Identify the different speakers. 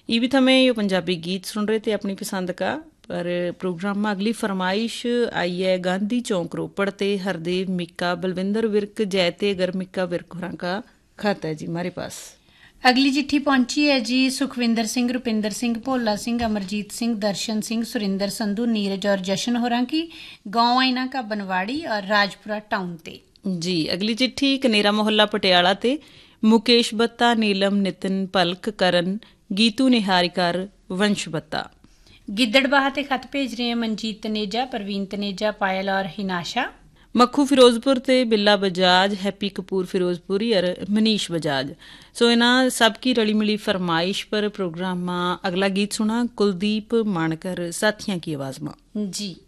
Speaker 1: ये भी थमें यो पंजाबी गीत सुन रहे थे अपनी पसंद का। पर प्रोग्राम में अगली फरमाइश आई है गांधी चौक रोपड़ ते हरदेव मिक्का बलविंदर विरक जयते अगर मिक्का विरक होरां का खत है जी हमारे पास।
Speaker 2: अगली चिट्ठी पहुंची है जी सुखविंदर सिंह, रुपिंदर सिंह, भोला सिंह, अमरजीत सिंह, दर्शन सिंह, सुरिंदर संधू, नीरज और जशन होरां की, गाँव आइना का बनवाड़ी और राजपुरा टाउन ते। जी
Speaker 1: अगली चिट्ठी कनेरा मोहल्ला पटियाला ते मुकेश बत्ता, नीलम, नितिन, पलक, करण, गीतू निहारिकर, वंश बत्ता।
Speaker 2: गिद्दड़बाह ते खत भेज रहे हैं मनजीत तनेजा, परवीन तनेजा, पायल और हिनाशा।
Speaker 1: मक्खू फिरोजपुर ते बिल्ला बजाज, हैप्पी कपूर फिरोजपुरी और मनीष बजाज। सो इन्ह सब की रली मिली फरमाइश पर प्रोग्राम में अगला गीत सुना कुलदीप मानकर साथियां की आवाज़ में।
Speaker 2: जी